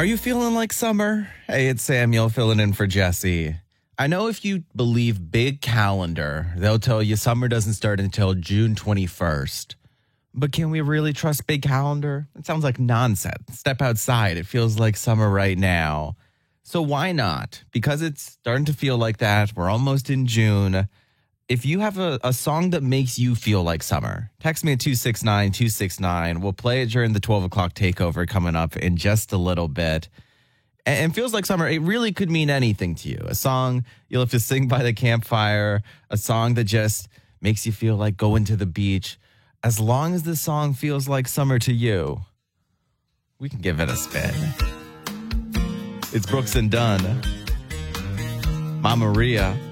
Are you feeling like summer? Hey, it's Samuel filling in for Jesse. I know if you believe Big Calendar, they'll tell you summer doesn't start until June 21st. But can we really trust Big Calendar? It sounds like nonsense. Step outside. It feels like summer right now. So why not? Because it's starting to feel like that. We're almost in June. If you have a song that makes you feel like summer, text me at 269-269. We'll play it during the 12 o'clock takeover coming up in just a little bit. And feels like summer, it really could mean anything to you. A song you'll have to sing by the campfire, a song that just makes you feel like going to the beach. As long as the song feels like summer to you, we can give it a spin. It's Brooks and Dunn. Mama Maria.